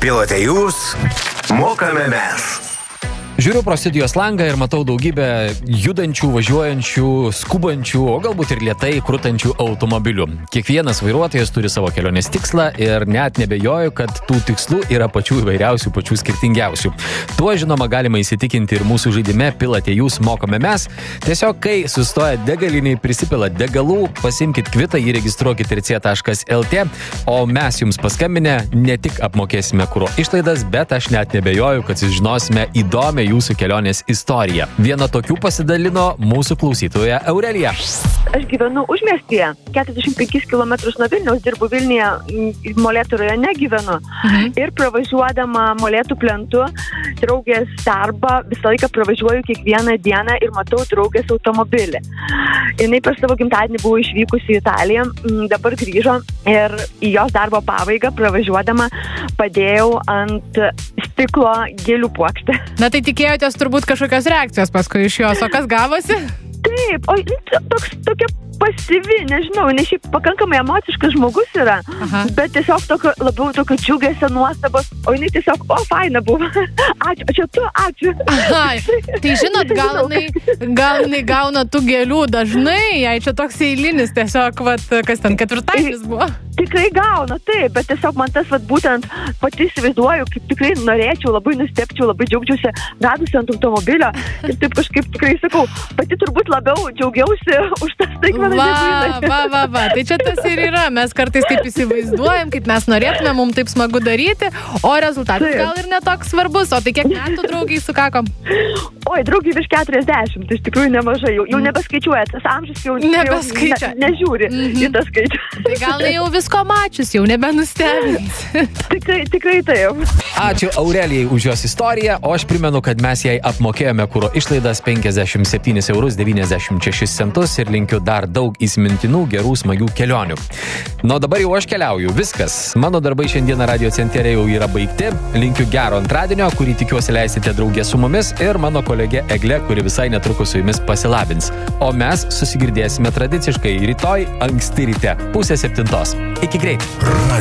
Pilote jūs, mokame mes. Žiūriu pro studijos langą ir matau daugybę judančių, važiuojančių, skubančių, o galbūt ir lėtai krutančių automobilių. Kiekvienas vairuotojas turi savo kelionės tikslą ir net nebejoju, kad tų tikslų yra pačių įvairiausių, pačių skirtingiausių. Tuo, žinoma, galima įsitikinti ir mūsų žaidime Pilote jūs, mokame mes. Tiesiog, kai sustoja degaliniai, prisipila degalų, pasimkit kvitą, įregistruokit rc.lt, o mes jums paskambinę ne tik apmokėsime kuro išlaidas, bet aš net nebejoju, kad sužinosime įdomią jūsų kelionės istoriją. Viena tokių pasidalino mūsų klausytoja Aurelija. Aš gyvenu užmiestyje, 45 km nuo Vilniaus, dirbu Vilniuje, Molėtų rajone gyvenu. Ir pravažiuodama Molėtų plentu draugės darbą visą laiką pravažiuoju kiekvieną dieną ir matau draugės automobilį. Jinai per savo gimtadienį buvo išvykusi į Italiją, dabar grįžo ir į jos darbo pabaigą pravažiuodama padėjau ant stiklo gėlių puokštę. Na tai tikėjotės turbūt kažkokios reakcijos paskui iš jos, o kas gavosi? Taip, tokia pasyvi, nežinau, jinai šiaip pakankamai emociškas žmogus yra, bet tiesiog labiau tokio džiugesio, nuostabos, o jinai tiesiog, faina buvo, ačiū. Aha, tai žinot, gal jinai gauna tų gėlių dažnai, jei čia toks eilinis tiesiog, kas ten ketvirtadienis buvo. Tikrai gauna, taip, bet tiesiog man tas, būtent pati įsivaizduoju, kaip tikrai norėčiau, labai nustebčiau, labai džiaugčiausi radusi ant automobilio ir taip kažkaip tikrai sakau, pati turbūt labiau džiaugiausi už tas taikmeną. Va. Tai čia tas ir yra. Mes kartais taip įsivaizduojam, kaip mes norėtume, mums taip smagu daryti, o rezultatas gal ir netoks svarbus. O tai kiek metų draugiai sukakom? Oi, draugiai virš 40, tai iš tikrųjų nemažai. Jau nebeskaičiuoja, tas amžius jau nežiūri į tą skaičių. Tai gal jau visko mačius, jau nebenustebins. Tikrai taip. Ačiū Aurelijai už jos istoriją, o aš primenu, kad mes jai apmokėjome kuro išlaidas 57,96 € ir linkiu dar daug įsimintinų, gerų, smagių kelionių. Nu, dabar jau aš keliauju. Viskas. Mano darbai šiandieną Radio Centre jau yra baigti. Linkiu gero antradienio, kurį tikiuosi leisite draugė su mumis, ir mano kolegė Eglė, kuri visai netrukus su jumis pasilabins. O mes susigirdėsime tradiciškai rytoj anksti ryte, 6:30. Iki greit.